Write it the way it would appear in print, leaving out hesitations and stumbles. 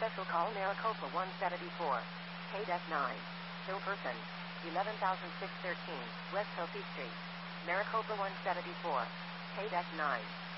Special call Maricopa 174. KDEC 9. Show person. 11,613 West Hopi Street. Maricopa 174. KDEC 9.